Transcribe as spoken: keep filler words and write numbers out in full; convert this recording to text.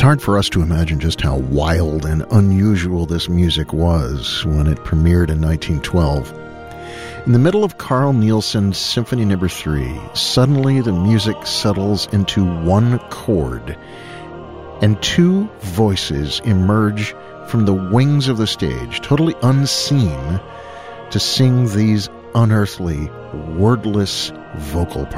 hard for us to imagine just how wild and unusual this music was when it premiered in nineteen twelve. In the middle of Carl Nielsen's Symphony Number three, suddenly the music settles into one chord, and two voices emerge from the wings of the stage, totally unseen, to sing these unearthly, wordless vocal parts.